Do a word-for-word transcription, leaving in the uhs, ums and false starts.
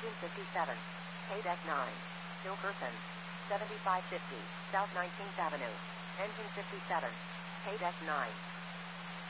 Engine fifty-seven. K deck nine. Hill person. seventy-five fifty, South nineteenth Avenue. Engine fifty-seven. K deck nine.